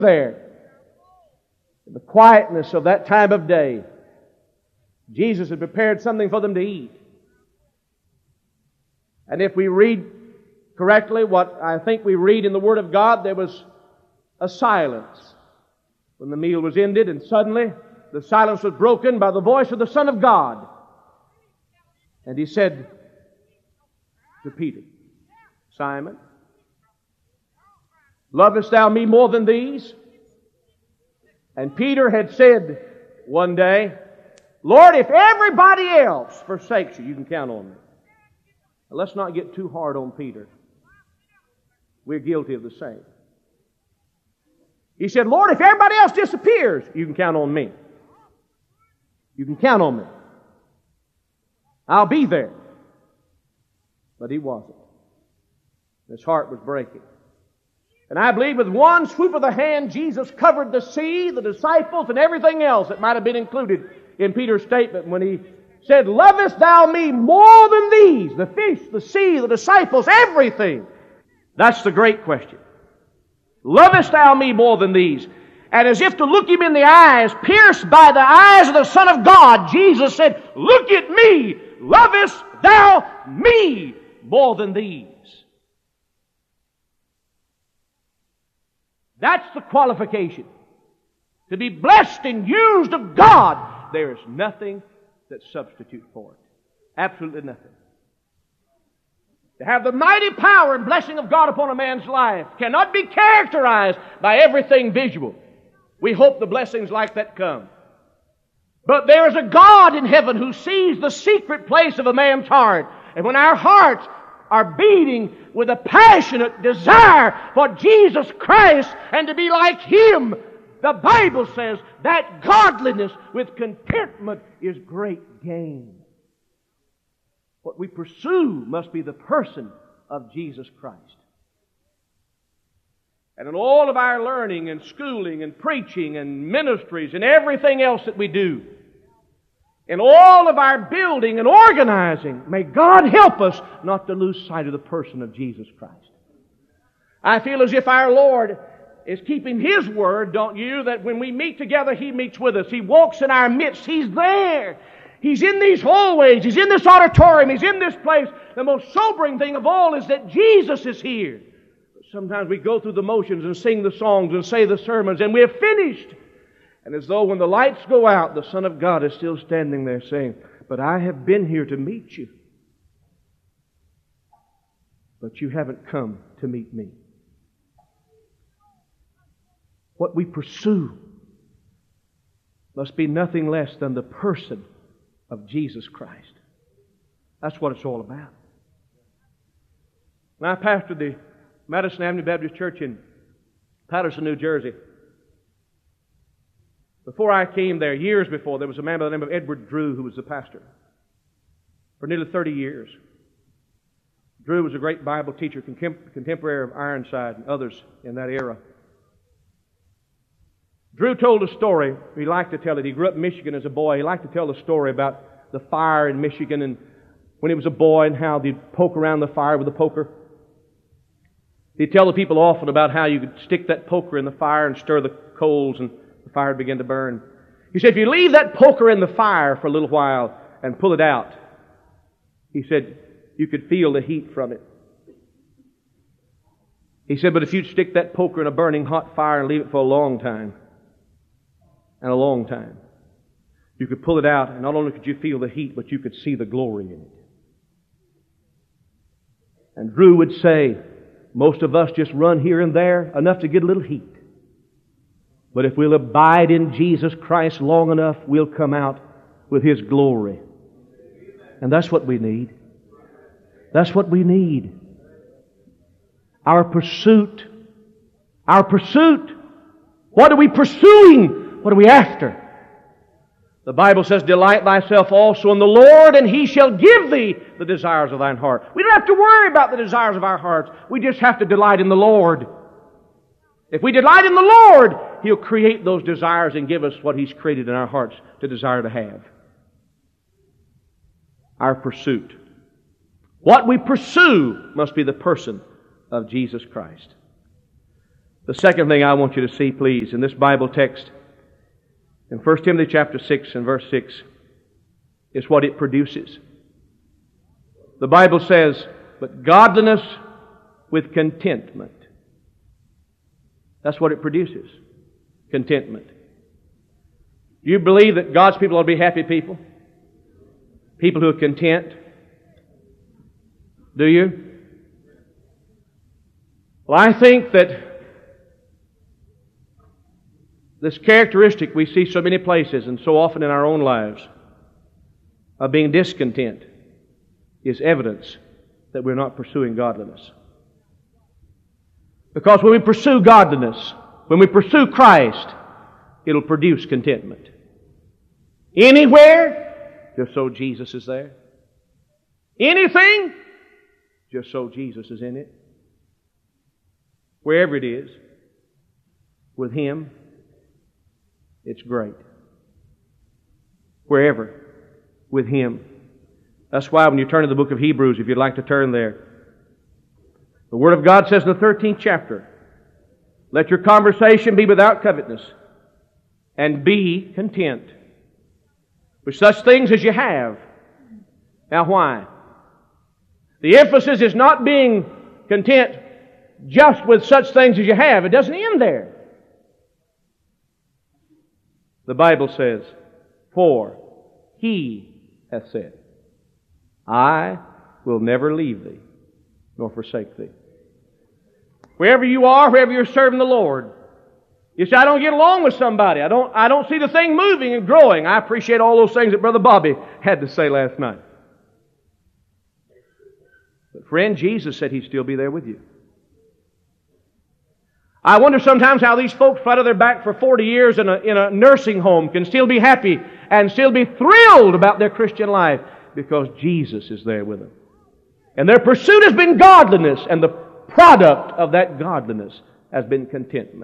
there, in the quietness of that time of day, Jesus had prepared something for them to eat. And if we read correctly what I think we read in the Word of God, there was a silence when the meal was ended, and suddenly the silence was broken by the voice of the Son of God. And He said to Peter, Simon, lovest thou me more than these? And Peter had said one day, Lord, if everybody else forsakes you, you can count on me. Now, let's not get too hard on Peter. We're guilty of the same. He said, Lord, if everybody else disappears, you can count on me. You can count on me. I'll be there. But he wasn't. His heart was breaking. And I believe with one swoop of the hand, Jesus covered the sea, the disciples, and everything else that might have been included in Peter's statement when he said, lovest thou me more than these? The fish, the sea, the disciples, everything. That's the great question. Lovest thou me more than these? And as if to look him in the eyes, pierced by the eyes of the Son of God, Jesus said, look at me! Lovest thou me more than these? That's the qualification. To be blessed and used of God, there is nothing that substitutes for it. Absolutely nothing. To have the mighty power and blessing of God upon a man's life cannot be characterized by everything visual. We hope the blessings like that come. But there is a God in heaven who sees the secret place of a man's heart. And when our hearts are beating with a passionate desire for Jesus Christ and to be like Him, the Bible says that godliness with contentment is great gain. What we pursue must be the person of Jesus Christ. And in all of our learning and schooling and preaching and ministries and everything else that we do, in all of our building and organizing, may God help us not to lose sight of the person of Jesus Christ. I feel as if our Lord is keeping His word, don't you, that when we meet together, He meets with us. He walks in our midst. He's there. He's in these hallways. He's in this auditorium. He's in this place. The most sobering thing of all is that Jesus is here. But sometimes we go through the motions and sing the songs and say the sermons, and we're finished. And as though when the lights go out, the Son of God is still standing there saying, but I have been here to meet you. But you haven't come to meet me. What we pursue must be nothing less than the person of Jesus Christ. That's what it's all about. When I pastored the Madison Avenue Baptist Church in Patterson, New Jersey, before I came there, years before, there was a man by the name of Edward Drew who was the pastor for nearly 30 years. Drew was a great Bible teacher, contemporary of Ironside and others in that era. Drew told a story. He liked to tell it. He grew up in Michigan as a boy. He liked to tell the story about the fire in Michigan and when he was a boy and how they'd poke around the fire with a poker. He'd tell the people often about how you could stick that poker in the fire and stir the coals and the fire would begin to burn. He said, if you leave that poker in the fire for a little while and pull it out, he said, you could feel the heat from it. He said, but if you'd stick that poker in a burning hot fire and leave it for a long time, you could pull it out, and not only could you feel the heat, but you could see the glory in it. And Drew would say, most of us just run here and there enough to get a little heat. But if we'll abide in Jesus Christ long enough, we'll come out with His glory. And that's what we need. That's what we need. Our pursuit. What are we pursuing? What are we after? The Bible says, delight thyself also in the Lord, and He shall give thee the desires of thine heart. We don't have to worry about the desires of our hearts. We just have to delight in the Lord. If we delight in the Lord, He'll create those desires and give us what He's created in our hearts to desire to have. Our pursuit. What we pursue must be the person of Jesus Christ. The second thing I want you to see, please, in this Bible text, in 1 Timothy chapter 6 and verse 6, is what it produces. The Bible says, but godliness with contentment. That's what it produces. Contentment. Do you believe that God's people ought to be happy people? People who are content? Do you? Well, I think that this characteristic we see so many places and so often in our own lives of being discontent is evidence that we're not pursuing godliness. Because when we pursue godliness, when we pursue Christ, it'll produce contentment. Anywhere, just so Jesus is there. Anything, just so Jesus is in it. Wherever it is, with Him, it's great. Wherever, with Him. That's why when you turn to the book of Hebrews, if you'd like to turn there, the Word of God says in the 13th chapter, let your conversation be without covetousness, and be content with such things as you have. Now why? The emphasis is not being content just with such things as you have. It doesn't end there. The Bible says, for He hath said, I will never leave thee, nor forsake thee. Wherever you are, wherever you're serving the Lord, you say, I don't get along with somebody. I don't see the thing moving and growing. I appreciate all those things that Brother Bobby had to say last night. But friend, Jesus said He'd still be there with you. I wonder sometimes how these folks flat on their back for 40 years in a nursing home can still be happy and still be thrilled about their Christian life because Jesus is there with them. And their pursuit has been godliness, and the product of that godliness has been contentment.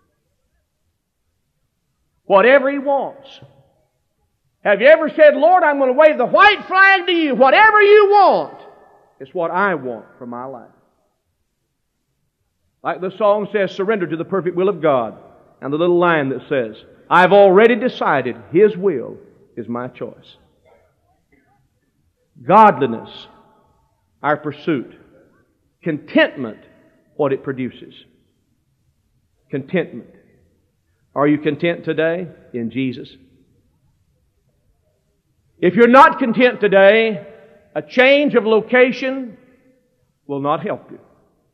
Whatever He wants. Have you ever said, Lord, I'm going to wave the white flag to You. Whatever You want is what I want for my life. Like the song says, surrender to the perfect will of God. And the little line that says, I've already decided His will is my choice. Godliness, our pursuit. Contentment, what it produces. Contentment. Are you content today in Jesus? If you're not content today, a change of location will not help you.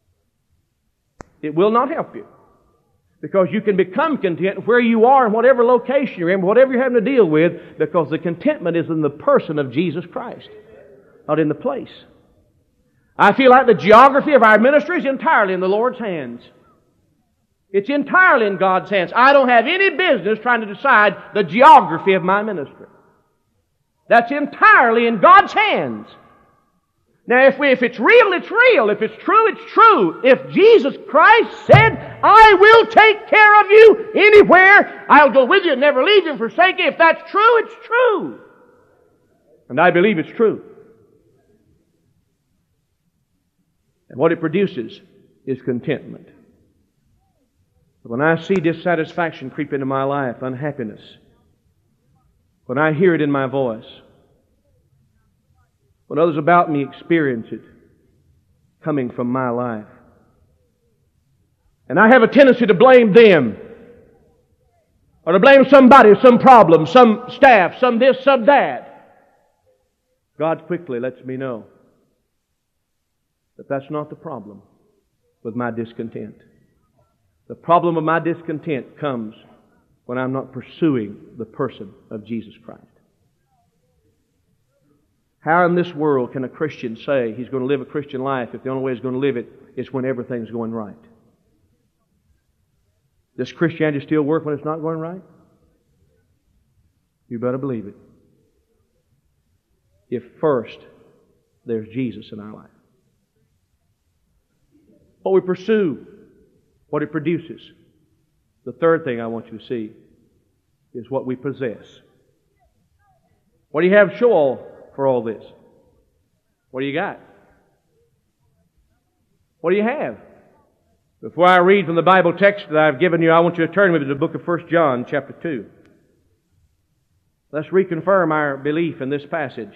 It will not help you. Because you can become content where you are in whatever location you're in, whatever you're having to deal with, because the contentment is in the person of Jesus Christ, not in the place. I feel like the geography of our ministry is entirely in the Lord's hands. It's entirely in God's hands. I don't have any business trying to decide the geography of my ministry. That's entirely in God's hands. Now, if it's real, it's real. If it's true, it's true. If Jesus Christ said, I will take care of you anywhere, I'll go with you and never leave you and forsake you. If that's true, it's true. And I believe it's true. And what it produces is contentment. When I see dissatisfaction creep into my life, unhappiness, when I hear it in my voice, when others about me experience it coming from my life, and I have a tendency to blame them, or to blame somebody, some problem, some staff, some this, some that, God quickly lets me know that that's not the problem with my discontent. The problem of my discontent comes when I'm not pursuing the person of Jesus Christ. How in this world can a Christian say he's going to live a Christian life if the only way he's going to live it is when everything's going right? Does Christianity still work when it's not going right? You better believe it. If first there's Jesus in our life. What we pursue, what it produces. The third thing I want you to see is what we possess. What do you have to show all for all this? What do you got? What do you have? Before I read from the Bible text that I've given you, I want you to turn with me to the book of 1 John, chapter 2. Let's reconfirm our belief in this passage.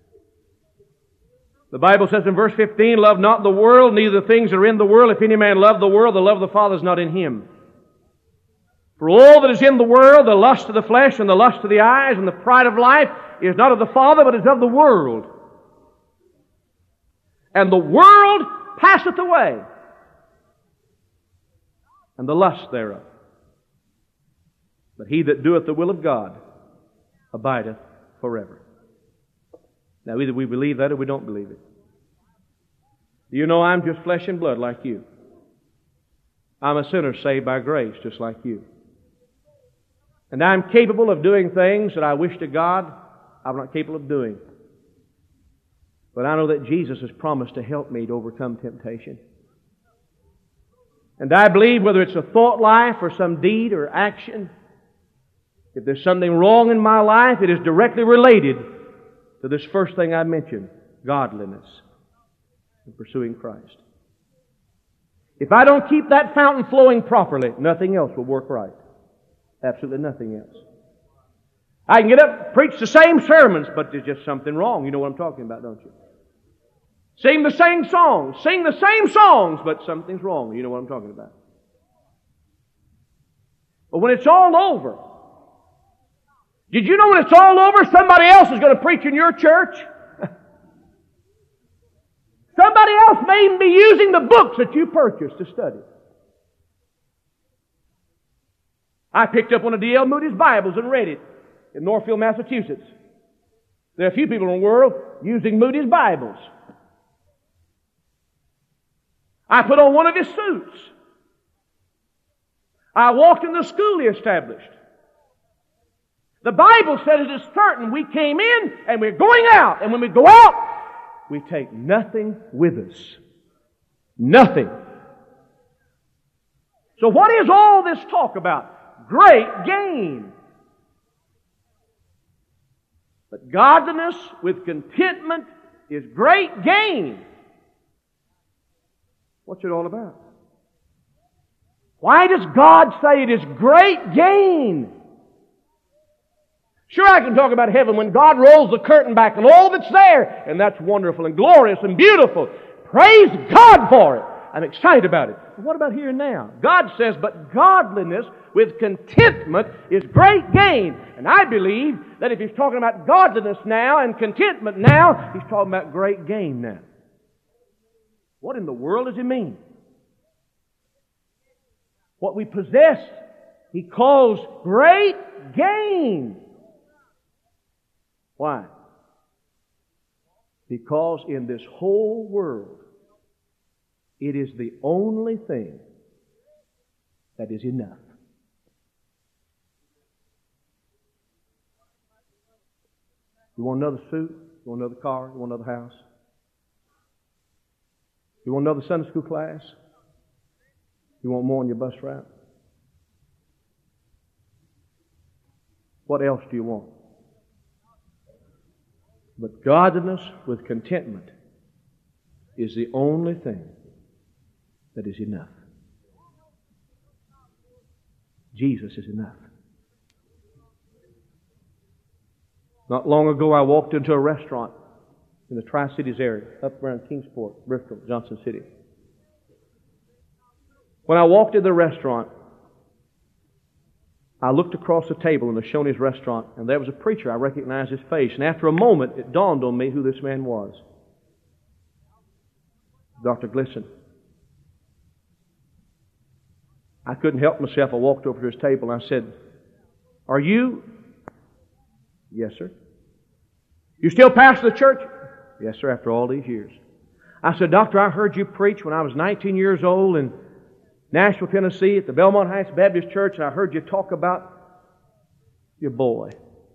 The Bible says in verse 15, "Love not the world, neither the things that are in the world. If any man love the world, the love of the Father is not in him. For all that is in the world, the lust of the flesh and the lust of the eyes and the pride of life, is not of the Father, but is of the world. And the world passeth away, and the lust thereof. But he that doeth the will of God abideth forever." Now, either we believe that or we don't believe it. Do you know I'm just flesh and blood like you? I'm a sinner saved by grace just like you. And I'm capable of doing things that I wish to God I'm not capable of doing. But I know that Jesus has promised to help me to overcome temptation. And I believe whether it's a thought life or some deed or action, if there's something wrong in my life, it is directly related to this first thing I mentioned, godliness and pursuing Christ. If I don't keep that fountain flowing properly, nothing else will work right. Absolutely nothing else. I can get up, preach the same sermons, but there's just something wrong. You know what I'm talking about, don't you? Sing the same songs, but something's wrong. You know what I'm talking about. But when it's all over, did you know when it's all over, somebody else is going to preach in your church? Somebody else may even be using the books that you purchased to study. I picked up one of D.L. Moody's Bibles and read it in Northfield, Massachusetts. There are a few people in the world using Moody's Bibles. I put on one of his suits. I walked in the school he established. The Bible says it is certain we came in and we're going out. And when we go out, we take nothing with us. Nothing. So what is all this talk about? Great gain. But godliness with contentment is great gain. What's it all about? Why does God say it is great gain? Sure, I can talk about heaven when God rolls the curtain back and all that's there, and that's wonderful and glorious and beautiful. Praise God for it. I'm excited about it. But what about here and now? God says, but godliness with contentment is great gain. And I believe that if He's talking about godliness now and contentment now, He's talking about great gain now. What in the world does He mean? What we possess, He calls great gain. Why? Because in this whole world, it is the only thing that is enough. You want another suit? You want another car? You want another house? You want another Sunday school class? You want more on your bus route? What else do you want? But godliness with contentment is the only thing that is enough. Jesus is enough. Not long ago, I walked into a restaurant in the Tri-Cities area, up around Kingsport, Bristol, Johnson City. When I walked into the restaurant, I looked across the table in the Shoney's restaurant, and there was a preacher. I recognized his face. And after a moment, it dawned on me who this man was. Dr. Glisson. I couldn't help myself. I walked over to his table and I said, "Are you?" "Yes, sir." "You still pastor the church?" "Yes, sir, after all these years." I said, "Doctor, I heard you preach when I was 19 years old in Nashville, Tennessee, at the Belmont Heights Baptist Church, and I heard you talk about your boy."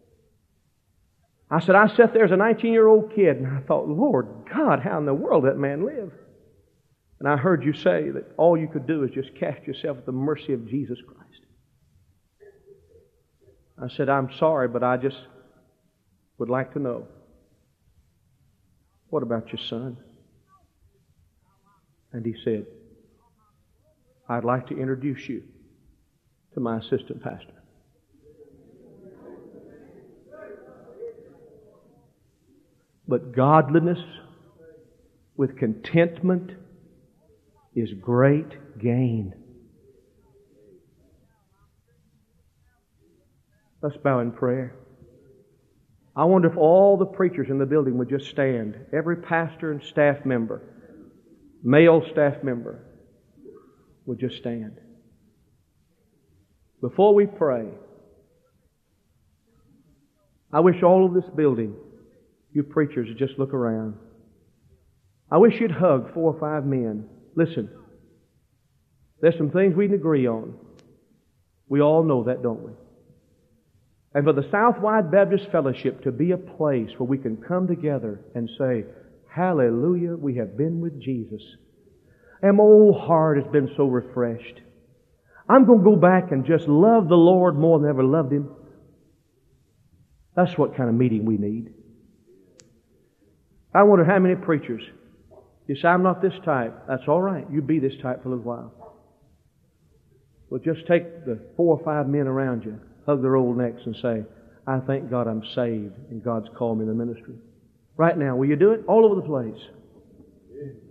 I said, "I sat there as a 19-year-old kid, and I thought, Lord God, how in the world did that man live?" And I heard you say that all you could do is just cast yourself at the mercy of Jesus Christ. I said, "I'm sorry, but I just would like to know, what about your son?" And he said, I'd like to introduce you to my assistant pastor. But godliness with contentment is great gain. Let's bow in prayer. I wonder if all the preachers in the building would just stand. Every pastor and staff member, male staff member, would just stand. Before we pray, I wish all of this building, you preachers, would just look around. I wish you'd hug 4 or 5 men. Listen, there's some things we can agree on. We all know that, don't we? And for the Southwide Baptist Fellowship to be a place where we can come together and say, hallelujah, we have been with Jesus. And my old heart has been so refreshed. I'm going to go back and just love the Lord more than I ever loved Him. That's what kind of meeting we need. I wonder how many preachers, you say, I'm not this type. That's all right. You be this type for a little while. Well, just take the 4 or 5 men around you, hug their old necks and say, I thank God I'm saved and God's called me to the ministry. Right now, will you do it? All over the place.